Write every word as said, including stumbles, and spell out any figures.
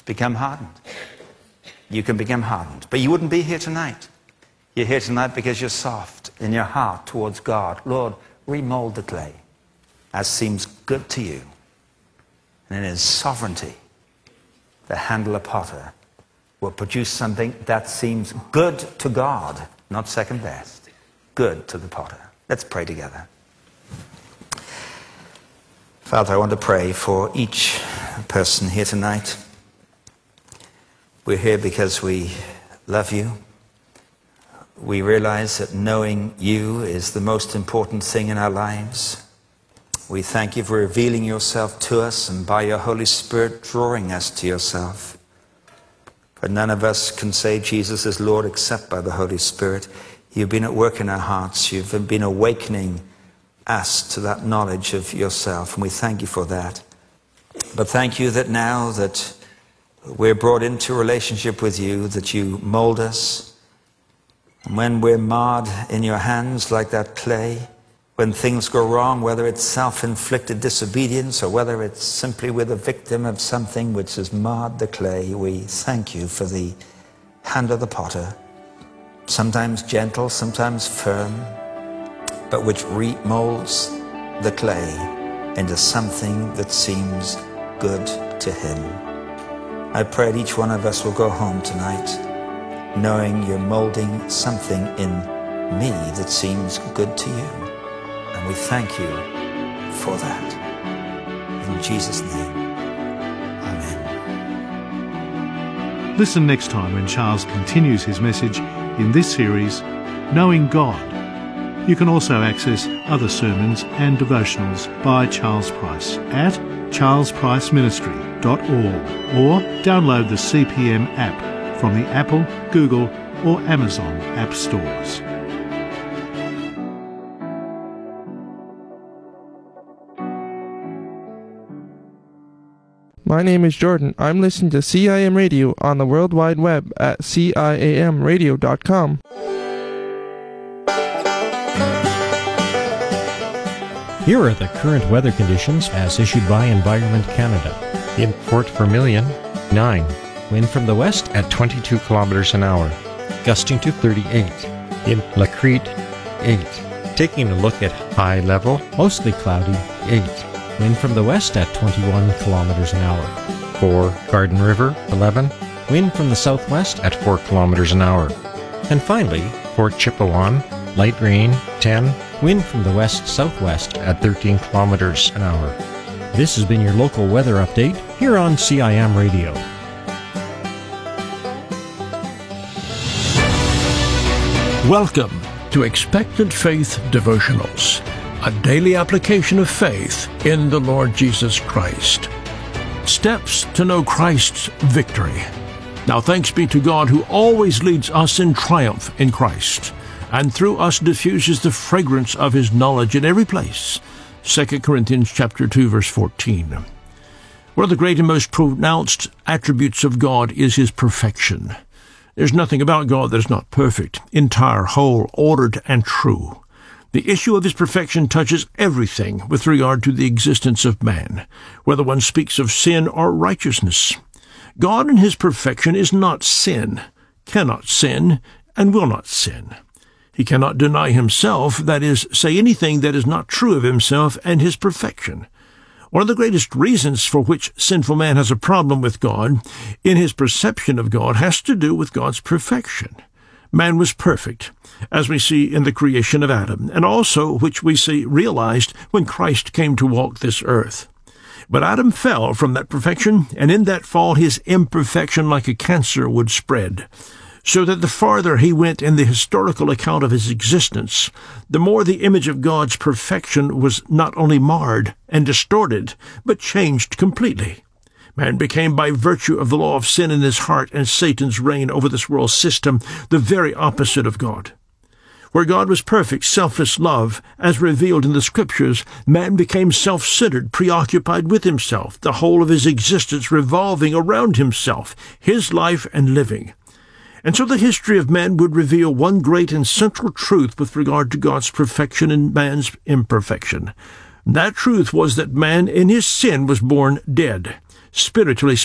become hardened. You can become hardened. But you wouldn't be here tonight. You're here tonight because you're soft in your heart towards God. Lord, remold the clay as seems good to you. And in his sovereignty, the handler potter will produce something that seems good to God, not second best, good to the potter. Let's pray together. Father, I want to pray for each person here tonight. We're here because we love you. We realize that knowing you is the most important thing in our lives. We thank you for revealing yourself to us and by your Holy Spirit drawing us to yourself. But none of us can say Jesus is Lord except by the Holy Spirit. You've been at work in our hearts. You've been awakening us to that knowledge of yourself, and we thank you for that. But thank you that now that we're brought into a relationship with you, that you mold us. And when we're marred in your hands like that clay, when things go wrong, whether it's self-inflicted disobedience or whether it's simply we're the victim of something which has marred the clay, we thank you for the hand of the potter, sometimes gentle, sometimes firm, but which remolds the clay into something that seems good to him. I pray that each one of us will go home tonight knowing you're molding something in me that seems good to you. And we thank you for that. In Jesus' name, amen. Listen next time when Charles continues his message in this series, Knowing God. You can also access other sermons and devotionals by Charles Price at charles price ministry dot org or download the C P M app from the Apple, Google or Amazon app stores. My name is Jordan. I'm listening to C I M Radio on the World Wide Web at C I A M radio dot com. Here are the current weather conditions as issued by Environment Canada. In Fort Vermilion, nine. Wind from the west at twenty-two kilometers an hour, gusting to thirty-eight. In La Crete, eight. Taking a look at high level, mostly cloudy, eight. Wind from the west at twenty-one kilometers an hour. For Garden River, eleven. Wind from the southwest at four kilometers an hour. And finally, for Chipewyan, light rain, ten. Wind from the west-southwest at thirteen kilometers an hour. This has been your local weather update here on C I M Radio. Welcome to Expectant Faith Devotionals, a daily application of faith in the Lord Jesus Christ. Steps to know Christ's victory. Now thanks be to God who always leads us in triumph in Christ, and through us diffuses the fragrance of his knowledge in every place. Second Corinthians chapter two, verse fourteen. One of the great and most pronounced attributes of God is his perfection. There's nothing about God that is not perfect, entire, whole, ordered, and true. The issue of his perfection touches everything with regard to the existence of man, whether one speaks of sin or righteousness. God in his perfection is not sin, cannot sin, and will not sin. He cannot deny himself, that is, say anything that is not true of himself and his perfection. One of the greatest reasons for which sinful man has a problem with God in his perception of God has to do with God's perfection. Man was perfect, as we see in the creation of Adam, and also which we see realized when Christ came to walk this earth. But Adam fell from that perfection, and in that fall his imperfection like a cancer would spread, so that the farther he went in the historical account of his existence, the more the image of God's perfection was not only marred and distorted, but changed completely. Man became, by virtue of the law of sin in his heart and Satan's reign over this world system, the very opposite of God. Where God was perfect, selfless love, as revealed in the Scriptures, man became self-centered, preoccupied with himself, the whole of his existence revolving around himself, his life and living. And so the history of man would reveal one great and central truth with regard to God's perfection and man's imperfection. That truth was that man in his sin was born dead, spiritually